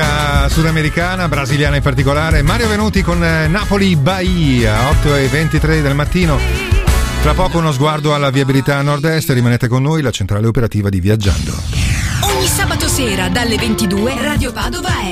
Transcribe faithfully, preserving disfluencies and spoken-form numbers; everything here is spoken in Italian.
musica sudamericana, brasiliana in particolare. Mario Venuti con Napoli Bahia, otto e ventitré del mattino. Tra poco uno sguardo alla viabilità a nord-est. Rimanete con noi, la centrale operativa di Viaggiando. Ogni sabato sera dalle ventidue Radio Padova è